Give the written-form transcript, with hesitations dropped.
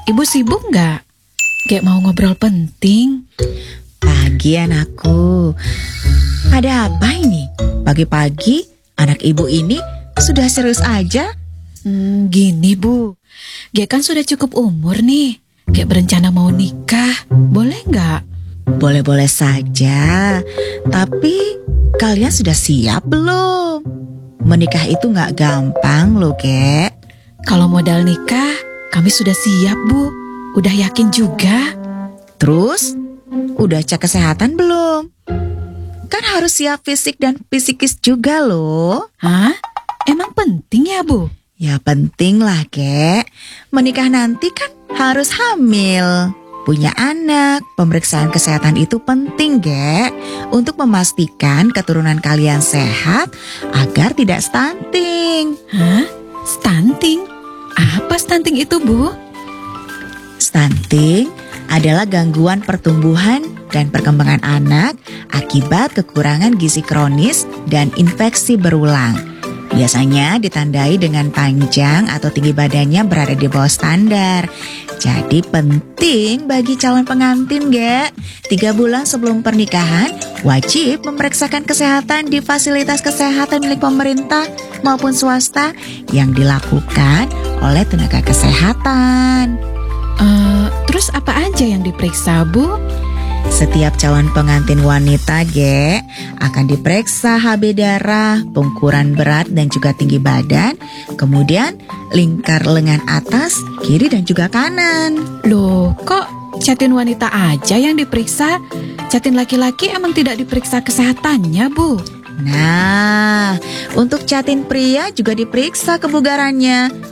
Ibu sibuk nggak? Kayak mau ngobrol penting. Pagi anakku. Ada apa ini? Pagi-pagi anak ibu ini sudah serius aja? Gini Bu, Gek kan sudah cukup umur nih. Gek berencana mau nikah, boleh nggak? Boleh-boleh saja. Tapi kalian sudah siap belum? Menikah itu gak gampang loh, Kek. Kalau modal nikah, kami sudah siap Bu. Udah yakin juga. Terus, udah cek kesehatan belum? Kan harus siap fisik dan psikis juga loh. Hah? Emang penting ya Bu? Ya penting lah, Kek. Menikah nanti kan harus hamil. Punya anak, pemeriksaan kesehatan itu penting, Kek. Untuk memastikan keturunan kalian sehat agar tidak stunting. Hah? Stunting? Apa stunting itu Bu? Stunting adalah gangguan pertumbuhan dan perkembangan anak akibat kekurangan gizi kronis dan infeksi berulang. Biasanya ditandai dengan panjang atau tinggi badannya berada di bawah standar. Jadi penting bagi calon pengantin, Gek. 3 bulan sebelum pernikahan wajib memeriksakan kesehatan di fasilitas kesehatan milik pemerintah maupun swasta yang dilakukan oleh tenaga kesehatan. Terus apa aja yang diperiksa Bu? Setiap calon pengantin wanita, Gek, akan diperiksa HB darah, pengukuran berat dan juga tinggi badan, kemudian lingkar lengan atas, kiri dan juga kanan. Loh, kok catin wanita aja yang diperiksa? Catin laki-laki emang tidak diperiksa kesehatannya Bu? Nah, untuk catin pria juga diperiksa kebugarannya.